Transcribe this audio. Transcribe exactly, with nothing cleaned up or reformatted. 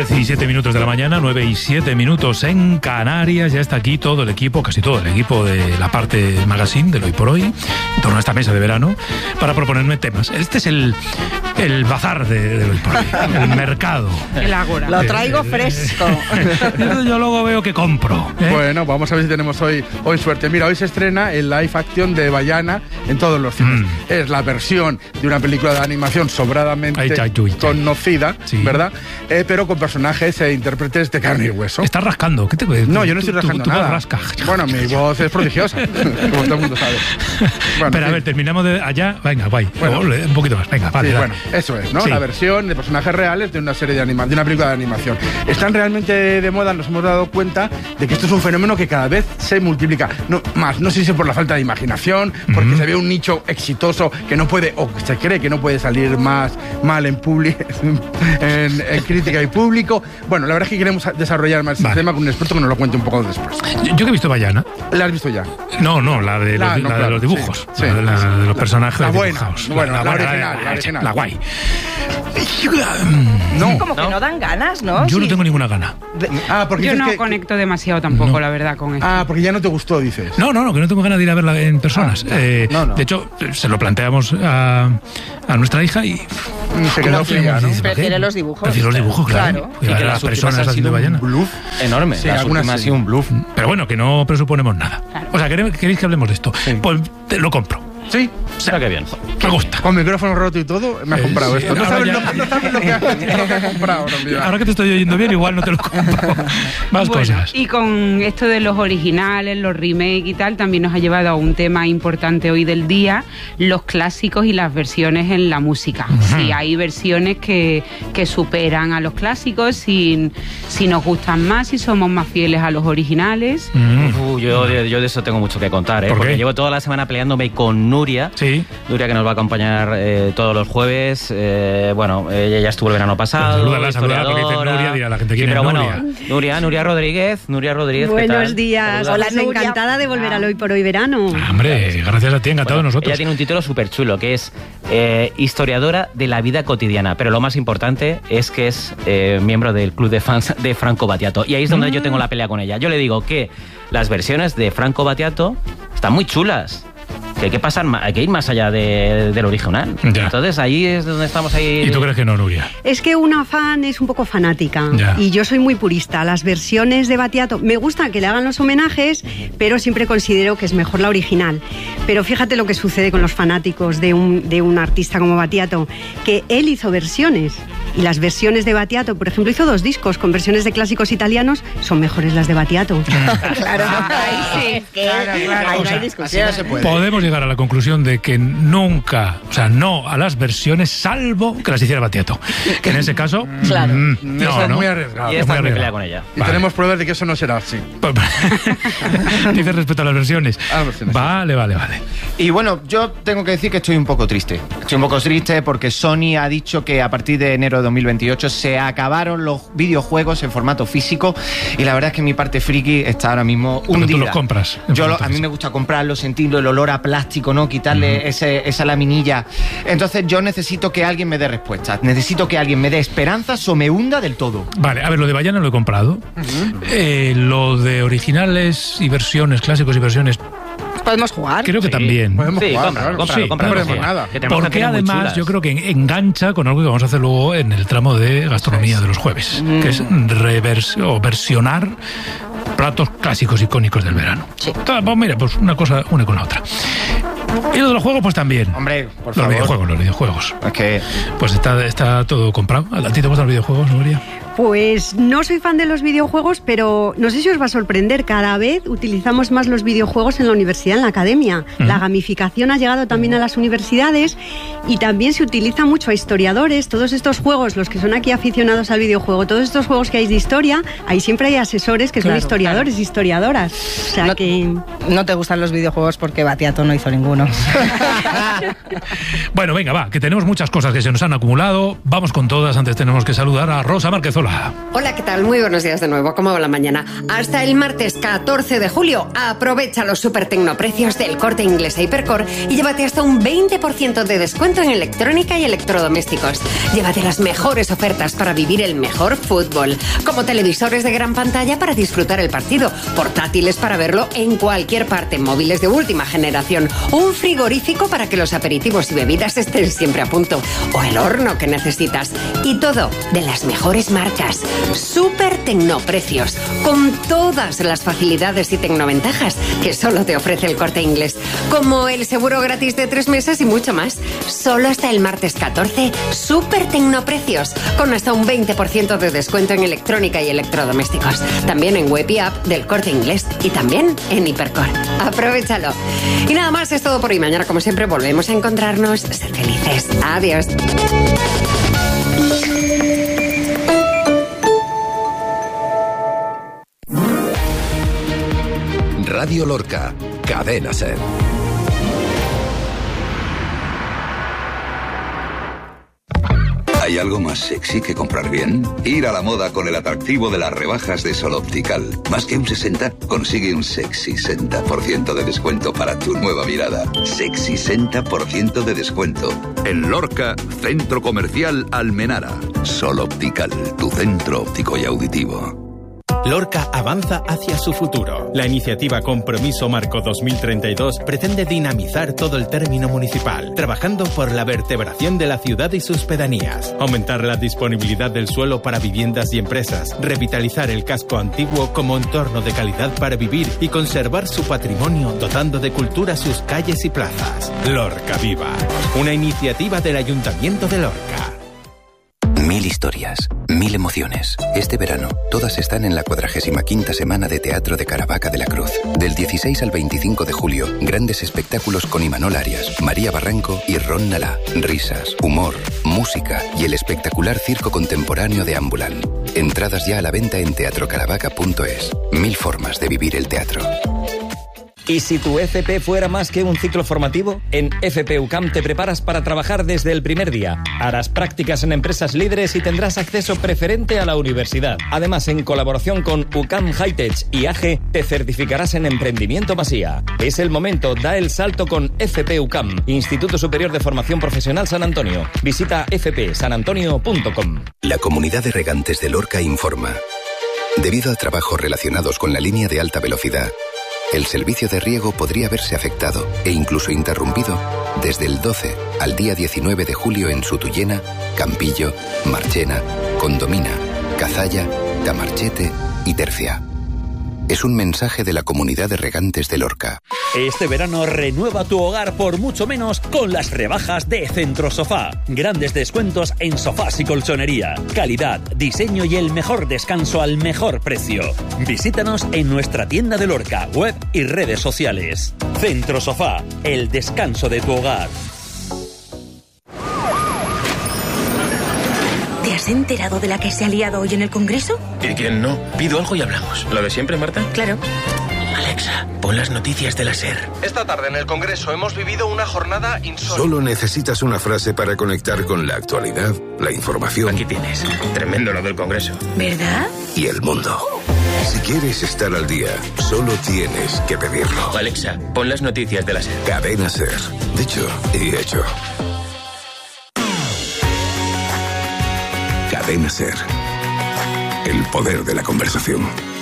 diez y siete minutos de la mañana, nueve y siete minutos en Canarias. Ya está aquí todo el equipo, casi todo el equipo de la parte magazine del Hoy por Hoy, en torno a esta mesa de verano, para proponerme temas. Este es el, el bazar de, del Hoy por Hoy, el mercado. El ágora. Lo traigo eh, fresco. Yo luego veo que compro. ¿eh? Bueno, vamos a ver si tenemos hoy, hoy suerte. Mira, hoy se estrena el live action de Bayana en todos los cines. Mm. Es la versión de una película de animación sobradamente ay, ay, ay, conocida, sí. ¿verdad? Eh, pero con personajes e intérpretes de carne y hueso. ¿Estás rascando? ¿Qué te No, yo no estoy rascando tú, tú nada. Rasca. Bueno, mi voz es prodigiosa, como todo el mundo sabe. Bueno, pero a ver, terminamos de allá. Venga, guay. Bueno, un poquito más. Venga, vale. Sí, bueno, eso es, ¿no? Sí. La versión de personajes reales de una serie de anima de una película de animación. Están realmente de moda, nos hemos dado cuenta de que esto es un fenómeno que cada vez se multiplica. No, más, no sé si por la falta de imaginación, porque uh-huh. se ve un nicho exitoso que no puede, o se cree que no puede salir más mal en público, en, en crítica y público. Bueno, la verdad es que queremos desarrollar más vale. el tema con un experto que nos lo cuente un poco después. Yo, yo que he visto Bayana. ¿La has visto ya? No, no, la de, la, los, no, la claro, de los dibujos. Sí, la, de, la, de los personajes la, la buena, dibujados. Bueno, la, la, la original, la, la original. La guay. No. Como que no. no dan ganas, ¿no? Yo sí. no tengo ninguna gana. De, ah, porque yo no que, conecto demasiado tampoco, no. la verdad, con esto. Ah, porque ya no te gustó, dices. No, no, no, que no tengo ganas de ir a verla en personas. Ah, eh, no, no. De hecho, se lo planteamos a, a nuestra hija y... Se quedó fría, ¿no? Prefiere los dibujos. Prefiere los dibujos, claro. claro. Y que las, las personas ha sido un bluff enorme. Sí, las últimas ha sido un bluff. Pero bueno, que no presuponemos nada. Claro. O sea, ¿queréis que hablemos de esto? Sí. Pues te lo compro. Sí, será que bien. Me gusta. Con micrófono roto y todo, me has eh, comprado sí, esto. No sabes, ya... lo, no sabes lo que has comprado. No, ahora que te estoy oyendo bien, igual no te lo compro. Más bueno, cosas. Y con esto de los originales, los remakes y tal, también nos ha llevado a un tema importante hoy del día, los clásicos y las versiones en la música. Uh-huh. Si hay versiones que, que superan a los clásicos, si, si nos gustan más, si somos más fieles a los originales. Uh-huh. Uh, yo, yo de eso tengo mucho que contar, ¿eh? ¿Por porque qué? llevo toda la semana peleándome con Nuria. Sí. Nuria, que nos va a acompañar eh, todos los jueves. Eh, bueno, ella ya estuvo el verano pasado. Salúdala, salúdala, porque dice Nuria, dirá la gente quién sí, pero es bueno, Nuria. Nuria, Nuria Rodríguez. Nuria Rodríguez, buenos días. Hola, encantada de volver al Hoy por Hoy verano. Ah, hombre, gracias a ti, encantado bueno, de nosotros. Ella tiene un título súper chulo, que es eh, historiadora de la vida cotidiana. Pero lo más importante es que es eh, miembro del club de fans de Franco Battiato. Y ahí es donde mm. yo tengo la pelea con ella. Yo le digo que las versiones de Franco Battiato están muy chulas. Que hay que pasar, hay que ir más allá de, del original. Ya. Entonces ahí es donde estamos ahí. ¿Y tú crees que no, Nuria? Es que una fan es un poco fanática. Ya. Y yo soy muy purista. Las versiones de Battiato, me gusta que le hagan los homenajes, pero siempre considero que es mejor la original. Pero fíjate lo que sucede con los fanáticos de un, de un artista como Battiato, que él hizo versiones. Y las versiones de Battiato, por ejemplo, hizo dos discos con versiones de clásicos italianos, son mejores las de Battiato. Claro, ahí sí. Claro, claro. Ahí no hay discusión. No se puede. Podemos llegar a la conclusión de que nunca, o sea, no a las versiones, salvo que las hiciera Battiato. Que en ese caso, claro. Mmm, no, eso es no. muy arriesgado. Y esta es muy pelea con ella. Y vale. tenemos pruebas de que eso no será así. Dice respecto a las versiones. A las versiones. Vale, vale, vale. Y bueno, yo tengo que decir que estoy un poco triste. Estoy un poco triste porque Sony ha dicho que a partir de enero de dos mil veintiocho se acabaron los videojuegos en formato físico y la verdad es que mi parte friki está ahora mismo hundida. Porque tú los compras. Yo lo, a mí me gusta comprarlo, sentirlo, el olor a plástico, ¿no? Quitarle uh-huh. ese, esa laminilla. Entonces yo necesito que alguien me dé respuestas. Necesito que alguien me dé esperanzas o me hunda del todo. Vale, a ver, lo de Bayana lo he comprado. Uh-huh. Eh, lo de originales y versiones, clásicos y versiones... ¿Podemos jugar? Creo que sí. también. Podemos sí, jugar, cómpralo, claro. cómpralo, sí, cómpralo. No haremos nada. Porque además yo creo que engancha con algo que vamos a hacer luego en el tramo de gastronomía sí. de los jueves, mm. que es revers o versionar platos clásicos icónicos del verano. Sí. Entonces, pues mira, pues una cosa une con la otra. Y lo de los juegos, pues también. Hombre, por los favor. videojuegos, los videojuegos. Es que... Pues está, está todo comprado. ¿A ti te gustan los videojuegos, Nuria? Pues no soy fan de los videojuegos, pero no sé si os va a sorprender, cada vez utilizamos más los videojuegos en la universidad, en la academia. Uh-huh. La gamificación ha llegado también a las universidades y también se utiliza mucho a historiadores. Todos estos juegos, los que son aquí aficionados al videojuego, todos estos juegos que hay de historia, ahí siempre hay asesores que claro, son historiadores, claro. historiadoras. O sea no, que... no te gustan los videojuegos porque Battiato no hizo ninguno. Bueno, venga, va, que tenemos muchas cosas que se nos han acumulado. Vamos con todas. Antes tenemos que saludar a Rosa Márquez. Cazorla. Hola, ¿qué tal? Muy buenos días de nuevo. ¿Cómo va la mañana? Hasta el martes catorce de julio, aprovecha los super tecnoprecios del Corte Inglés e Hipercor y llévate hasta un veinte por ciento de descuento en electrónica y electrodomésticos. Llévate las mejores ofertas para vivir el mejor fútbol, como televisores de gran pantalla para disfrutar el partido, portátiles para verlo en cualquier parte, móviles de última generación, un frigorífico para que los aperitivos y bebidas estén siempre a punto, o el horno que necesitas. Y todo de las mejores marcas. Super Tecnoprecios, con todas las facilidades y tecnoventajas que solo te ofrece el Corte Inglés, como el seguro gratis de tres meses y mucho más. Solo hasta el martes catorce, Super Tecnoprecios, con hasta un veinte por ciento de descuento en electrónica y electrodomésticos. También en web y app del Corte Inglés y también en Hipercor. Aprovechalo. Y nada más, es todo por hoy. Mañana, como siempre, volvemos a encontrarnos. Sed felices. Adiós. Radio Lorca, Cadena Ser. ¿Hay algo más sexy que comprar bien? Ir a la moda con el atractivo de las rebajas de Sol Optical. Más que un sesenta, consigue un sexy sesenta por ciento de descuento para tu nueva mirada. Sexy sesenta por ciento de descuento. En Lorca, Centro Comercial Almenara. Sol Optical, tu centro óptico y auditivo. Lorca avanza hacia su futuro. La iniciativa Compromiso Marco dos mil treinta y dos pretende dinamizar todo el término municipal, trabajando por la vertebración de la ciudad y sus pedanías, aumentar la disponibilidad del suelo para viviendas y empresas, revitalizar el casco antiguo como entorno de calidad para vivir y conservar su patrimonio, dotando de cultura sus calles y plazas. Lorca Viva, una iniciativa del Ayuntamiento de Lorca. Mil historias, mil emociones. Este verano, todas están en la cuadragésima quinta semana de Teatro de Caravaca de la Cruz. Del dieciséis al veinticinco de julio, grandes espectáculos con Imanol Arias, María Barranco y Ron Nalá. Risas, humor, música y el espectacular circo contemporáneo de Ambulan. Entradas ya a la venta en teatro caravaca punto es. Mil formas de vivir el teatro. ¿Y si tu F P fuera más que un ciclo formativo? En F P U C A M te preparas para trabajar desde el primer día. Harás prácticas en empresas líderes y tendrás acceso preferente a la universidad. Además, en colaboración con U C A M Hightech y A G, te certificarás en Emprendimiento Masía. Es el momento, da el salto con F P U C A M, Instituto Superior de Formación Profesional San Antonio. Visita f p san antonio punto com. La Comunidad de Regantes de Lorca informa. Debido a trabajos relacionados con la línea de alta velocidad, el servicio de riego podría verse afectado e incluso interrumpido desde el doce al día diecinueve de julio en Sutullena, Campillo, Marchena, Condomina, Cazalla, Tamarchete y Tercia. Es un mensaje de la Comunidad de Regantes de Lorca. Este verano renueva tu hogar por mucho menos con las rebajas de Centro Sofá. Grandes descuentos en sofás y colchonería. Calidad, diseño y el mejor descanso al mejor precio. Visítanos en nuestra tienda de Lorca, web y redes sociales. Centro Sofá, el descanso de tu hogar. ¿Te has enterado de la que se ha liado hoy en el Congreso? ¿Y quién no? Pido algo y hablamos. ¿Lo de siempre, Marta? Claro. Alexa, pon las noticias de la SER. Esta tarde en el Congreso hemos vivido una jornada insólita. Solo necesitas una frase para conectar con la actualidad, la información. Aquí tienes. Tremendo lo del Congreso. ¿Verdad? Y el mundo. Si quieres estar al día, solo tienes que pedirlo. Alexa, pon las noticias de la SER. Cadena SER. Dicho y hecho. Cadena SER. El poder de la conversación.